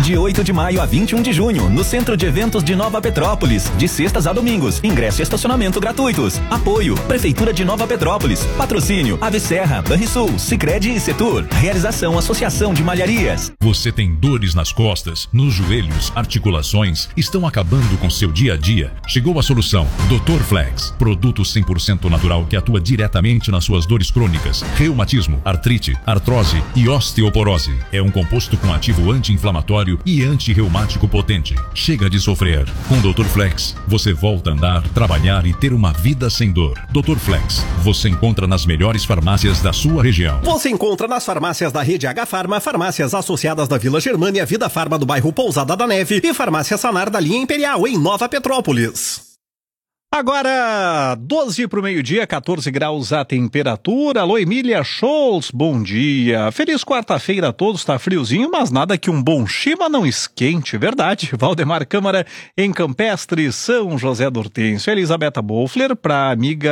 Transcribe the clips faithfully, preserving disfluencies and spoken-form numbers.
De oito de maio a vinte e um de junho, no Centro de Eventos de Nova Petrópolis, de sextas a domingos, ingresso e estacionamento gratuitos. Apoio, Prefeitura de Nova Petrópolis. Patrocínio, Ave Serra, Banrisul, Sicredi e Setur. Realização, Associação de Malharias. Você tem dores nas costas, nos joelhos, articulações, estão acabando com seu dia a dia? Chegou a solução. doutor Flex, produto cem por cento natural que atua diretamente nas suas dores crônicas, reumatismo, artrite, artrose e osteoporose. É um composto com ativo anti-inflamatório e anti-reumático potente. Chega de sofrer. Com doutor Flex, você volta a andar, trabalhar e ter uma vida sem dor. doutor Flex, você encontra nas melhores farmácias da sua região. Você encontra nas farmácias da rede H Farma, farmácias associadas da Vila Germânia, Vida Farma do bairro Pousada da Neve e farmácia Sanar da linha Imperial, em Nova Petrópolis. Agora, doze para o meio-dia, quatorze graus a temperatura. Alô, Emília Scholz, bom dia. Feliz quarta-feira a todos, tá friozinho, mas nada que um bom chiba não esquente, verdade. Valdemar Câmara, em Campestre, São José do Hortêncio. Elizabeth Bolfler, para amiga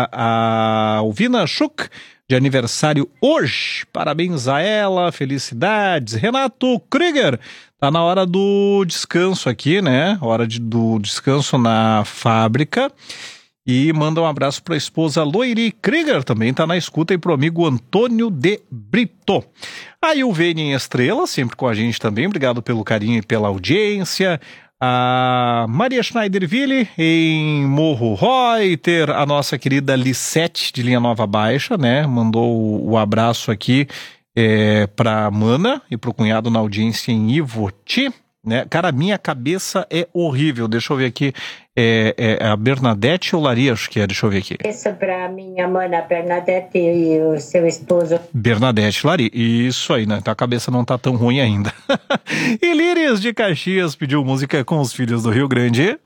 a Alvina Schuch, de aniversário hoje. Parabéns a ela, felicidades. Renato Krieger, tá na hora do descanso aqui, né? Hora de, do descanso na fábrica. E manda um abraço para a esposa Loiri Krieger, também tá na escuta, e pro amigo Antônio de Brito. Aí o Vênia em Estrela, sempre com a gente também. Obrigado pelo carinho e pela audiência. A Maria Schneiderville em Morro Reuter, a nossa querida Lissete de Linha Nova Baixa, né? Mandou o, o abraço aqui é, para Mana e pro cunhado na audiência em Ivoti, né? Cara, minha cabeça é horrível. Deixa eu ver aqui. É, é a Bernadette ou Lari, acho que é. Deixa eu ver aqui. Isso pra minha mana Bernadette e o seu esposo. Bernadette Lari. Isso aí, né? Então a cabeça não tá tão ruim ainda. E Lírias de Caxias pediu música com os Filhos do Rio Grande.